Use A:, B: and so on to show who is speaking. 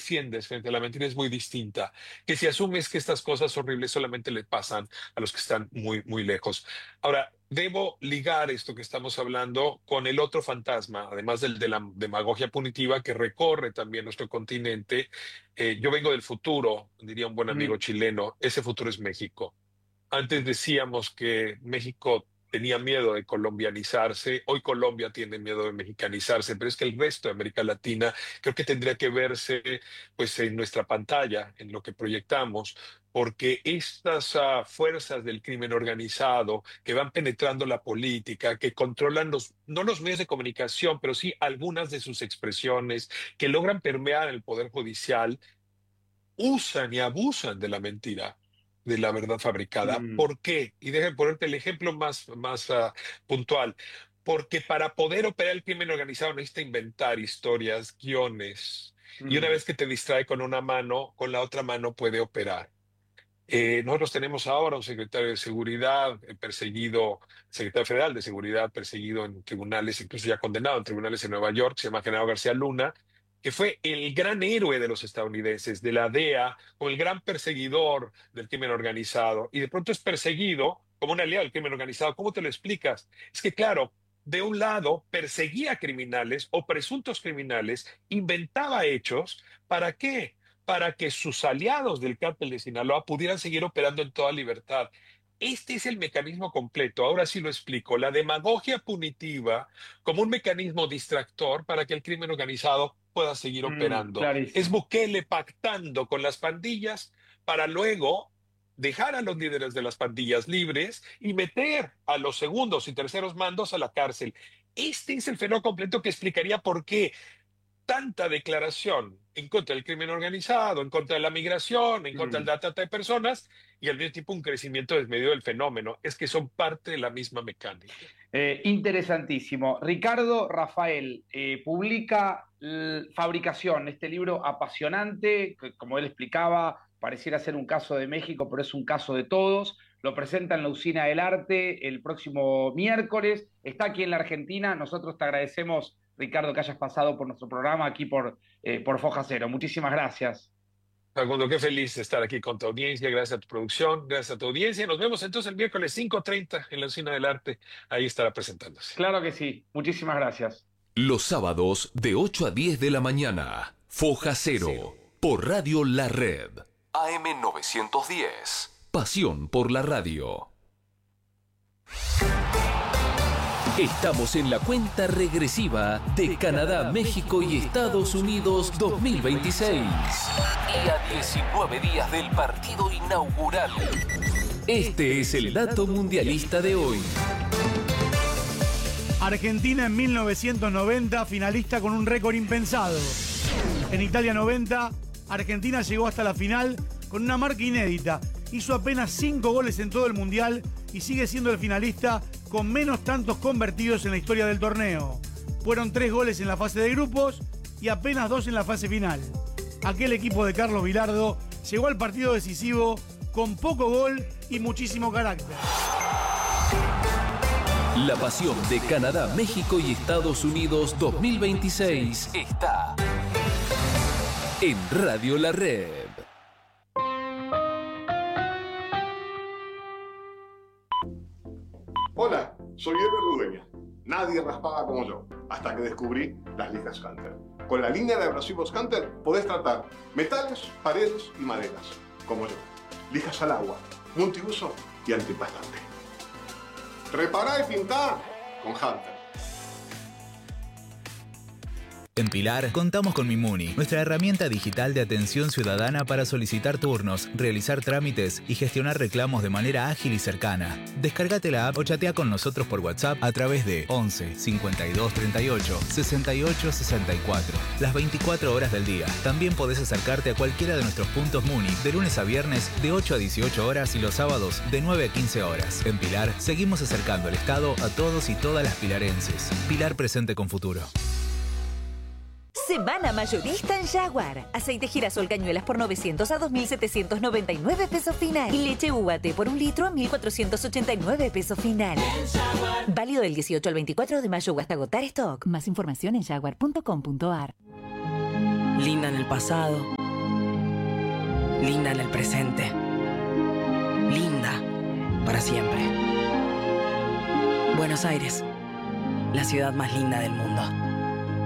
A: defiendes frente a la mentira es muy distinta, que si asumes que estas cosas horribles solamente le pasan a los que están muy, muy lejos. Ahora, debo ligar esto que estamos hablando con el otro fantasma, además del de la demagogia punitiva que recorre también nuestro continente. Yo vengo del futuro, diría un buen amigo
B: Mm,
A: chileno, ese futuro es México. Antes decíamos que México tenía miedo de colombianizarse, hoy Colombia tiene miedo de mexicanizarse, pero es que el resto de América Latina creo que tendría que verse pues en nuestra pantalla, en lo que proyectamos, porque estas fuerzas del crimen organizado que van penetrando la política, que controlan no los medios de comunicación, pero sí algunas de sus expresiones, que logran permear el poder judicial, usan y abusan de la mentira, de la verdad fabricada.
B: mm,
A: ¿Por qué? Y déjame ponerte el ejemplo más puntual. Porque para poder operar el crimen organizado necesita inventar historias, guiones. Y una
B: mm.
A: vez que te distrae con una mano, con la otra mano puede operar. Nosotros tenemos ahora un secretario de Seguridad perseguido, secretario federal de Seguridad perseguido en tribunales, incluso ya condenado en tribunales en Nueva York, se llama Genaro García Luna, que fue el gran héroe de los estadounidenses, de la DEA, o el gran perseguidor del crimen organizado, y de pronto es perseguido como un aliado del crimen organizado. ¿Cómo te lo explicas? Es que, claro, de un lado perseguía criminales o presuntos criminales, inventaba hechos, ¿para qué? Para que sus aliados del cártel de Sinaloa pudieran seguir operando en toda libertad. Este es el mecanismo completo. Ahora sí lo explico. La demagogia punitiva como un mecanismo distractor para que el crimen organizado pueda seguir operando. Es
B: Clarísimo.
A: Bukele pactando con las pandillas para luego dejar a los líderes de las pandillas libres y meter a los segundos y terceros mandos a la cárcel. Este es el fenómeno completo que explicaría por qué tanta declaración en contra del crimen organizado, en contra de la migración, en contra de
B: Mm.
A: la trata de personas y al mismo tiempo un crecimiento desmedido del fenómeno. Es que son parte de la misma mecánica.
B: Interesantísimo. Ricardo Rafael publica Fabricación, este libro apasionante, que como él explicaba, pareciera ser un caso de México, pero es un caso de todos. Lo presenta en la Usina del Arte el próximo miércoles. Está aquí en la Argentina. Nosotros te agradecemos, Ricardo, que hayas pasado por nuestro programa aquí por Foja Cero. Muchísimas gracias.
A: Facundo, qué feliz de estar aquí con tu audiencia, gracias a tu producción, gracias a tu audiencia. Nos vemos entonces el miércoles 5:30 en la Usina del Arte. Ahí estará presentándose.
B: Claro que sí. Muchísimas gracias.
C: Los sábados de 8 a 10 de la mañana, Foja Cero, por Radio La Red. AM 910. Pasión por la radio. Estamos en la cuenta regresiva de Canadá, México y Estados Unidos 2026. Y a 19 días del partido inaugural. Este es el dato mundialista de hoy.
D: Argentina en 1990, finalista con un récord impensado. En Italia 90, Argentina llegó hasta la final con una marca inédita. Hizo apenas 5 goles en todo el Mundial y sigue siendo el finalista con menos tantos convertidos en la historia del torneo. Fueron 3 goles en la fase de grupos y apenas 2 en la fase final. Aquel equipo de Carlos Vilardo llegó al partido decisivo con poco gol y muchísimo carácter.
C: La pasión de Canadá, México y Estados Unidos 2026 está en Radio La Red.
E: Hola, soy Ever Ludueña. Nadie raspaba como yo, hasta que descubrí las lijas Hunter. Con la línea de abrasivos Hunter podés tratar metales, paredes y maderas, como yo. Lijas al agua, multiuso y antipastante. Repará y pintá con Hunter.
F: En Pilar contamos con Mimuni, nuestra herramienta digital de atención ciudadana para solicitar turnos, realizar trámites y gestionar reclamos de manera ágil y cercana. Descárgate la app o chatea con nosotros por WhatsApp a través de 11 52 38 68 64. Las 24 horas del día. También podés acercarte a cualquiera de nuestros puntos Muni de lunes a viernes de 8 a 18 horas y los sábados de 9 a 15 horas. En Pilar seguimos acercando el Estado a todos y todas las pilarenses. Pilar presente con futuro.
G: Semana mayorista en Jaguar. Aceite girasol cañuelas por 900 a 2.799 pesos final. Y leche UAT por 1 litro a 1.489 pesos final. Válido del 18 al 24 de mayo o hasta agotar stock. Más información en jaguar.com.ar.
H: Linda en el pasado, linda en el presente, linda para siempre. Buenos Aires, la ciudad más linda del mundo.